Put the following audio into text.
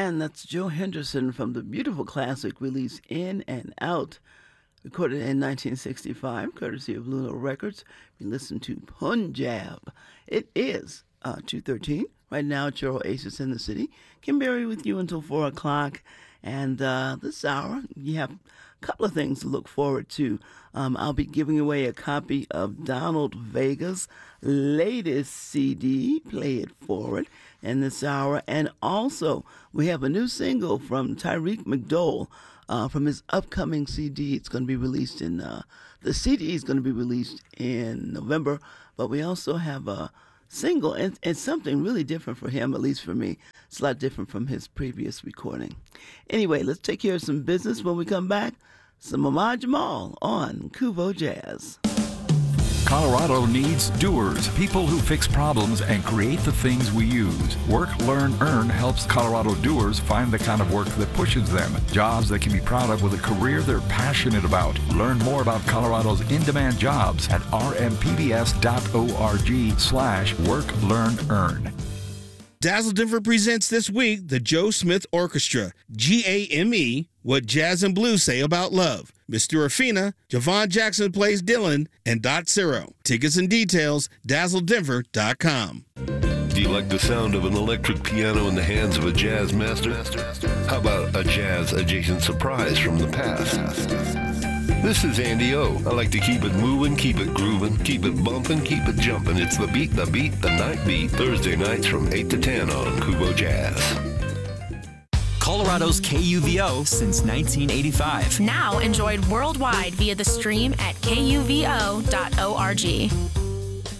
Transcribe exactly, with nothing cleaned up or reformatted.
And that's Joe Henderson from the beautiful classic release In and Out, recorded in nineteen sixty-five, courtesy of Luna Records. We listen to Punjab. It is uh, two thirteen. Right now at your Oasis in the City. Kim Berry with you until four o'clock. And uh, this hour, you have a couple of things to look forward to. Um, I'll be giving away a copy of Donald Vega's latest C D, Play It Forward, in this hour. And also, we have a new single from Tyreek McDowell uh, from his upcoming C D. It's going to be released in, uh, the C D is going to be released in November, but we also have a single, and it's something really different for him, at least for me. It's a lot different from his previous recording. Anyway, let's take care of some business. When we come back, some Ahmad Jamal on Kuvo Jazz. Colorado needs doers, people who fix problems and create the things we use. Work, Learn, Earn helps Colorado doers find the kind of work that pushes them. Jobs they can be proud of with a career they're passionate about. Learn more about Colorado's in-demand jobs at rmpbs.org slash work, learn, earn. Dazzle Denver presents this week the Joe Smith Orchestra, G A M E, What Jazz and Blues Say About Love. Miss Durafina, Javon Jackson plays Dylan, and Dot Zero. Tickets and details, dazzle denver dot com. Do you like the sound of an electric piano in the hands of a jazz master? How about a jazz-adjacent surprise from the past? This is Andy O. I like to keep it moving, keep it grooving, keep it bumping, keep it jumping. It's the beat, the beat, the night beat. Thursday nights from eight to ten on Kuvo Jazz. Colorado's K U V O since nineteen eighty-five. Now enjoyed worldwide via the stream at K U V O dot org.